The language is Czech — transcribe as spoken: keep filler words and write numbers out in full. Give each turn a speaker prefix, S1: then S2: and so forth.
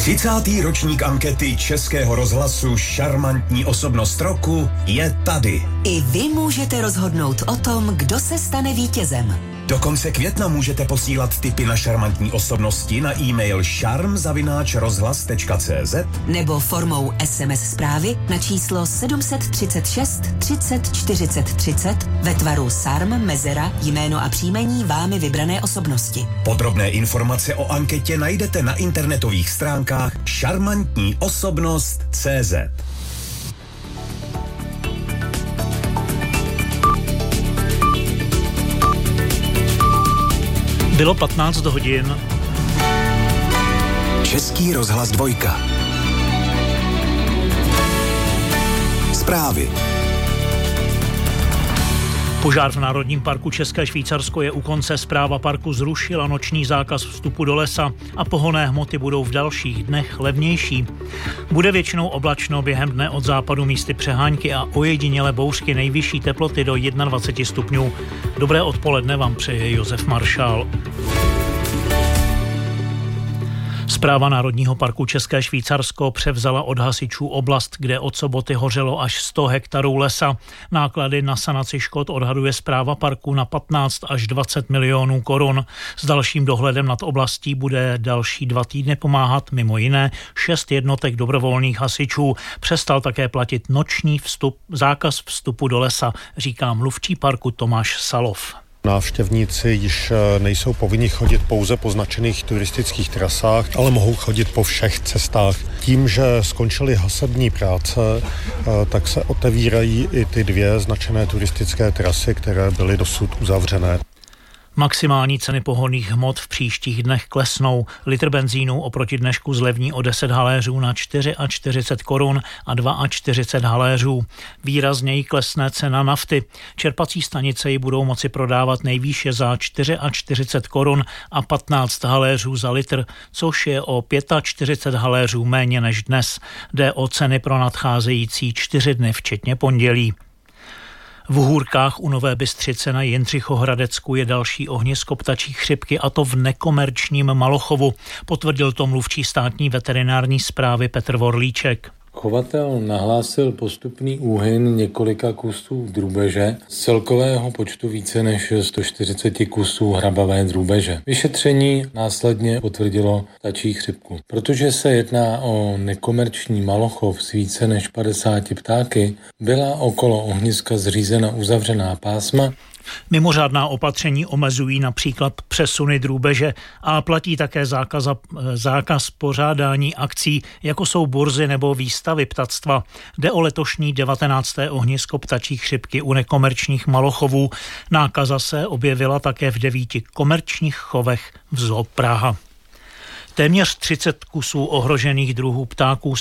S1: třicátý ročník ankety Českého rozhlasu Šarmantní osobnost roku je tady.
S2: I vy můžete rozhodnout o tom, kdo se stane vítězem.
S1: Do konce května můžete posílat tipy na šarmantní osobnosti na e-mail šarm zavináč rozhlas tečka cé zet
S2: nebo formou es em es zprávy na číslo sedm set třicet šest třicet čtyřicet třicet ve tvaru sarm, mezera, jméno a příjmení vámi vybrané osobnosti.
S1: Podrobné informace o anketě najdete na internetových stránkách šarmantní osobnost tečka cé zet.
S3: Bylo patnáct hodin.
S1: Český rozhlas dvojka. Zprávy.
S3: Požár v Národním parku České Švýcarsko je u konce. Správa parku zrušila noční zákaz vstupu do lesa a pohonné hmoty budou v dalších dnech levnější. Bude většinou oblačno, během dne od západu místy přehánky a ojedinělé bouřky, nejvyšší teploty do dvacet jedna stupňů. Dobré odpoledne vám přeje Josef Maršál. Správa Národního parku České Švýcarsko převzala od hasičů oblast, kde od soboty hořelo až sto hektarů lesa. Náklady na sanaci škod odhaduje správa parku na patnáct až dvacet milionů korun. S dalším dohledem nad oblastí bude další dva týdny pomáhat mimo jiné šest jednotek dobrovolných hasičů. Přestal také platit noční vstup, zákaz vstupu do lesa, říká mluvčí parku Tomáš Salov.
S4: Návštěvníci již nejsou povinni chodit pouze po značených turistických trasách, ale mohou chodit po všech cestách. Tím, že skončily hasební práce, tak se otevírají i ty dvě značené turistické trasy, které byly dosud uzavřené.
S3: Maximální ceny pohonných hmot v příštích dnech klesnou. Litr benzínu oproti dnešku zlevní o deset haléřů na čtyřicet čtyři korun a čtyřicet dva haléřů. Výrazněji klesne cena nafty. Čerpací stanice ji budou moci prodávat nejvýše za čtyřicet čtyři korun a patnáct haléřů za litr, což je o čtyřicet pět haléřů méně než dnes. Jde o ceny pro nadcházející čtyři dny, včetně pondělí. V Hůrkách u Nové Bystřice na Jindřichohradecku je další ohnisko ptačí chřipky, a to v nekomerčním Malochovu. Potvrdil to mluvčí státní veterinární správy Petr Vorlíček.
S5: Chovatel nahlásil postupný úhyn několika kusů drůbeže z celkového počtu více než sto čtyřicet kusů hrabavé drůbeže. Vyšetření následně potvrdilo ptačí chřipku. Protože se jedná o nekomerční malochov s více než padesáti ptáky, byla okolo ohniska zřízena uzavřená pásma.
S3: Mimořádná opatření omezují například přesuny drůbeže a platí také zákaz, zákaz pořádání akcí, jako jsou burzy nebo výstavy ptactva. Jde o letošní devatenácté ohnisko ptačí chřipky u nekomerčních malochovů. Nákaza se objevila také v devíti komerčních chovech v Zoo Praha. Téměř třicet kusů ohrožených druhů ptáků